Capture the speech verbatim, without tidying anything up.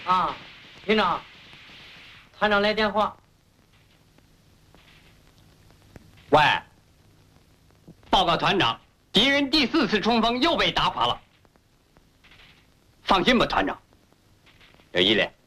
啊，营长，团长来电话。 喂，报告团长，敌人第四次冲锋又被打垮了。放心吧，团长。有一连。